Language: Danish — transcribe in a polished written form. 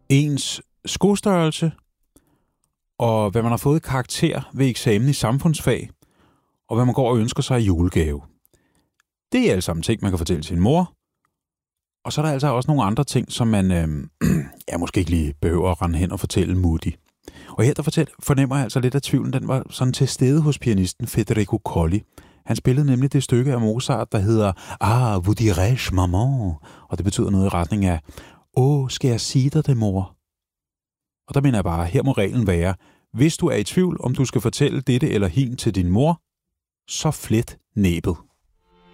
ens skostørrelse, og hvad man har fået karakter ved eksamen i samfundsfag, og hvad man går og ønsker sig i julegave. Det er alle sammen ting, man kan fortælle sin mor. Og så er der altså også nogle andre ting, som man måske ikke lige behøver at rende hen og fortælle Mutti. Og her der fornemmer jeg altså lidt af tvivlen, den var sådan til stede hos pianisten Federico Colli. Han spillede nemlig det stykke af Mozart, der hedder vous dirais-je maman? Og det betyder noget i retning af, skal jeg sige dig det, mor? Og der mener jeg bare, her må reglen være, hvis du er i tvivl, om du skal fortælle dette eller hin til din mor, så flet næbet.